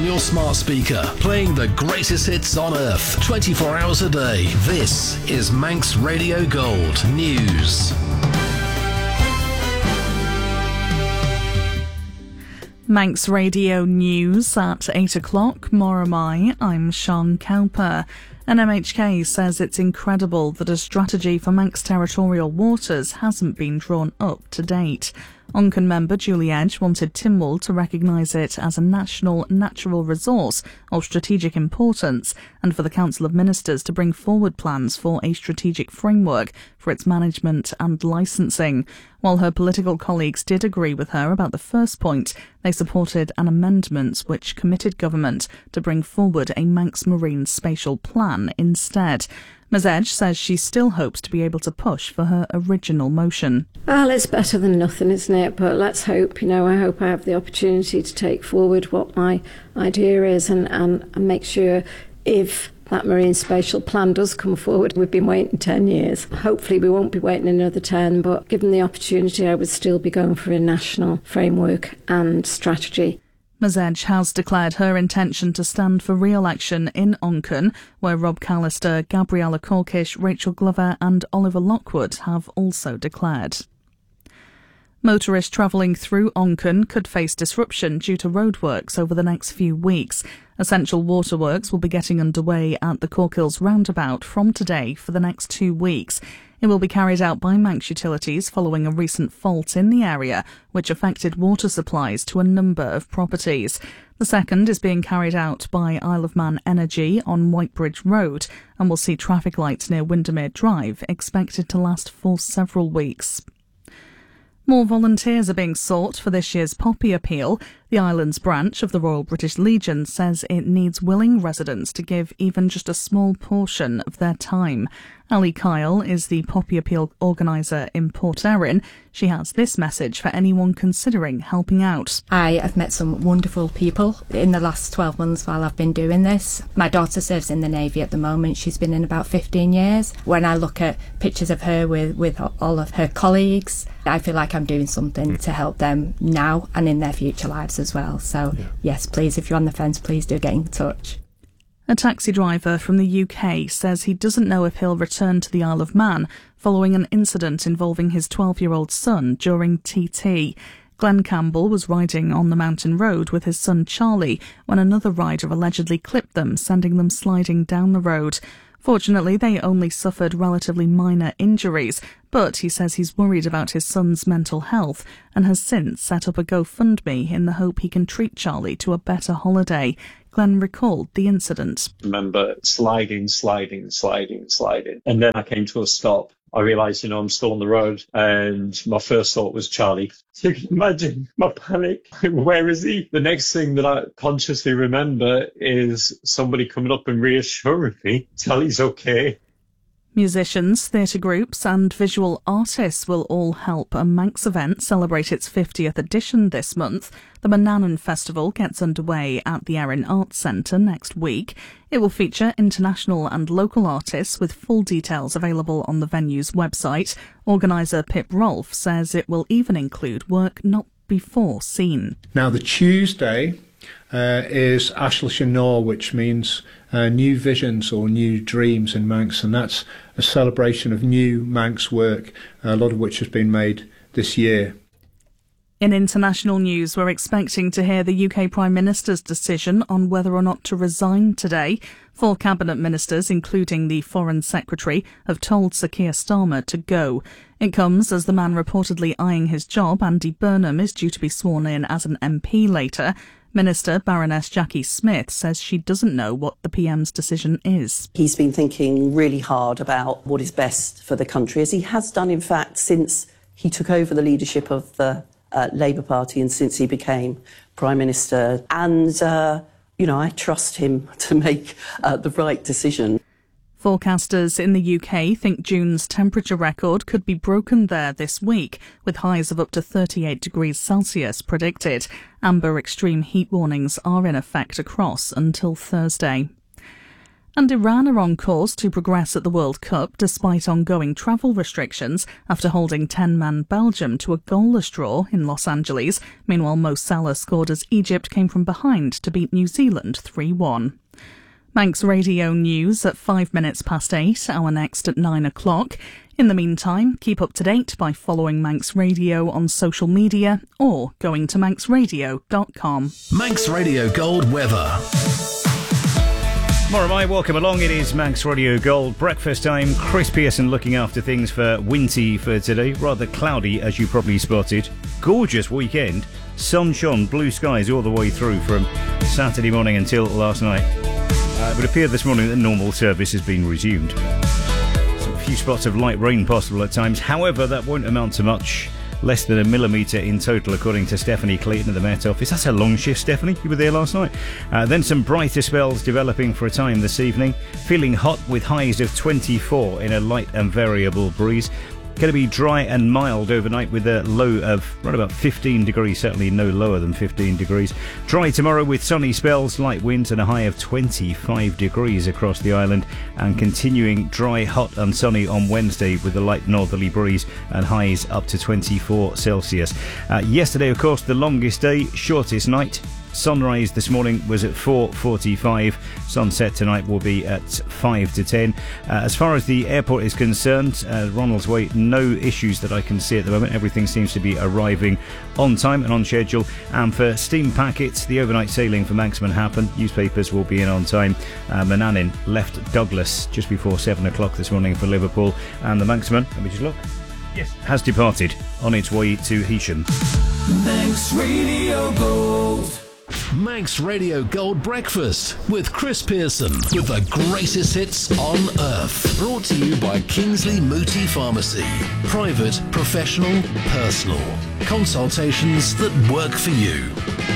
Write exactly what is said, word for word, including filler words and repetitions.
on your smart speaker, playing the greatest hits on earth, twenty-four hours a day. This is Manx Radio Gold News. Manx Radio News at eight o'clock. Moramai, I'm Sean Cowper. And M H K says it's incredible that a strategy for Manx territorial waters hasn't been drawn up to date. Oncan member Julie Edge wanted Tynwald to recognise it as a national natural resource of strategic importance and for the Council of Ministers to bring forward plans for a strategic framework for its management and licensing. While her political colleagues did agree with her about the first point, they supported an amendment which committed government to bring forward a Manx Marine Spatial Plan instead. Ms Edge says she still hopes to be able to push for her original motion. Well, it's better than nothing, isn't it? But let's hope, you know, I hope I have the opportunity to take forward what my idea is and, and, and make sure if that Marine Spatial Plan does come forward. We've been waiting ten years. Hopefully we won't be waiting another ten, but given the opportunity, I would still be going for a national framework and strategy. Ms Edge has declared her intention to stand for re-election in Oncan, where Rob Callister, Gabriella Corkish, Rachel Glover and Oliver Lockwood have also declared. Motorists travelling through Oncan could face disruption due to roadworks over the next few weeks. Essential waterworks will be getting underway at the Corkills roundabout from today for the next two weeks. It will be carried out by Manx Utilities following a recent fault in the area, which affected water supplies to a number of properties. The second is being carried out by Isle of Man Energy on Whitebridge Road and will see traffic lights near Windermere Drive expected to last for several weeks. More volunteers are being sought for this year's Poppy Appeal. The island's branch of the Royal British Legion says it needs willing residents to give even just a small portion of their time. Ali Kyle is the Poppy Appeal organiser in Port Erin. She has this message for anyone considering helping out. I have met some wonderful people in the last twelve months while I've been doing this. My daughter serves in the Navy at the moment. She's been in about fifteen years. When I look at pictures of her with, with all of her colleagues, I feel like I'm doing something to help them now and in their future lives as well. So, yeah. Yes, please, if you're on the fence, please do get in touch. A taxi driver from the U K says he doesn't know if he'll return to the Isle of Man following an incident involving his twelve-year-old son during T T. Glenn Campbell was riding on the mountain road with his son Charlie when another rider allegedly clipped them, sending them sliding down the road. Fortunately, they only suffered relatively minor injuries, but he says he's worried about his son's mental health and has since set up a GoFundMe in the hope he can treat Charlie to a better holiday. Glenn recalled the incident. I remember sliding, sliding, sliding, sliding. And then I came to a stop. I realised, you know, I'm still on the road. And my first thought was Charlie. So you can imagine my panic. Where is he? The next thing that I consciously remember is somebody coming up and reassuring me, Charlie's okay. Musicians, theatre groups and visual artists will all help a Manx event celebrate its fiftieth edition this month. The Manannan Festival gets underway at the Erin Arts Centre next week. It will feature international and local artists with full details available on the venue's website. Organiser Pip Rolfe says it will even include work not before seen. Now the Tuesday uh, is Ashel Shanor, which means uh, new visions or new dreams in Manx, and that's a celebration of new Manx work, a lot of which has been made this year. In international news, we're expecting to hear the U K Prime Minister's decision on whether or not to resign today. Four cabinet ministers, including the Foreign Secretary, have told Sir Keir Starmer to go. It comes as the man reportedly eyeing his job, Andy Burnham, is due to be sworn in as an M P later. Minister Baroness Jackie Smith says she doesn't know what the P M's decision is. He's been thinking really hard about what is best for the country, as he has done, in fact, since he took over the leadership of the uh, Labour Party and since he became Prime Minister. And, uh, you know, I trust him to make uh, the right decision. Forecasters in the U K think June's temperature record could be broken there this week, with highs of up to thirty-eight degrees Celsius predicted. Amber extreme heat warnings are in effect across until Thursday. And Iran are on course to progress at the World Cup despite ongoing travel restrictions after holding ten-man Belgium to a goalless draw in Los Angeles. Meanwhile, Mo Salah scored as Egypt came from behind to beat New Zealand three one. Manx Radio News at five minutes past eight, our next at nine o'clock. In the meantime, keep up to date by following Manx Radio on social media or going to manx radio dot com. Manx Radio Gold weather. Moramai, welcome along. It is Manx Radio Gold breakfast time. Chris Pearson looking after things for Winty for today. Rather cloudy, as you probably spotted. Gorgeous weekend. Sun shone, blue skies all the way through from Saturday morning until last night. Uh, it would appear this morning that normal service has been resumed. So a few spots of light rain possible at times. However, that won't amount to much. Less than a millimetre in total, according to Stephanie Clayton at the Met Office. That's a long shift, Stephanie. You were there last night. Uh, then some brighter spells developing for a time this evening. Feeling hot with highs of twenty-four in a light and variable breeze. Going to be dry and mild overnight with a low of right about fifteen degrees, certainly no lower than fifteen degrees. Dry tomorrow with sunny spells, light winds and a high of twenty-five degrees across the island, and continuing dry, hot and sunny on Wednesday with a light northerly breeze and highs up to twenty-four Celsius. Uh, yesterday, of course, the longest day, shortest night. Sunrise this morning was at four forty-five. Sunset tonight will be at five to ten. Uh, as far as the airport is concerned, uh, Ronaldsway, no issues that I can see at the moment. Everything seems to be arriving on time and on schedule. And for steam packets, the overnight sailing for Manxman happened. Newspapers will be in on time. Uh, Manannan left Douglas just before seven o'clock this morning for Liverpool. And the Manxman, let me just look, yes, has departed on its way to Heysham. Manx Radio Gold. Manx Radio Gold Breakfast with Chris Pearson with the greatest hits on earth. Brought to you by Kingsley Mooti Pharmacy. Private, professional, personal. Consultations that work for you.